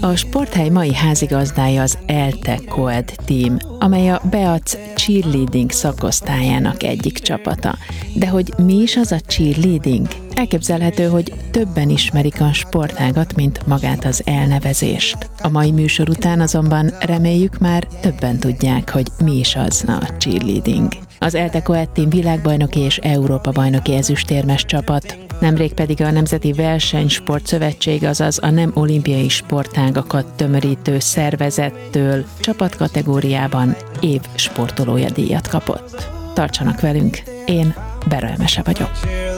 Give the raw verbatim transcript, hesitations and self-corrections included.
A sporthely mai házigazdája az ELTE Coed Team, amely a Beac cheerleading szakosztályának egyik csapata. De hogy mi is az a cheerleading? Elképzelhető, hogy többen ismerik a sportágat, mint magát az elnevezést. A mai műsor után azonban reméljük már többen tudják, hogy mi is az a cheerleading. Az ELTE Coed Team világbajnoki és Európa-bajnoki ezüstérmes csapat, nemrég pedig a Nemzeti Versenysport Szövetség, azaz a nem olimpiai sportágakat tömörítő szervezettől csapatkategóriában év sportolója díjat kapott. Tartsanak velünk, én Berő Emese vagyok.